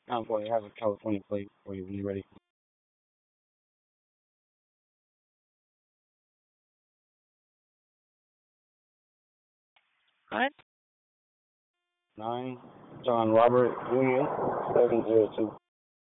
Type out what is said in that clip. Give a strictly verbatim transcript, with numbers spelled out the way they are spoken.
I'm going to have a California plate for you when you're ready. What? Nine, John Robert Junior seven zero two.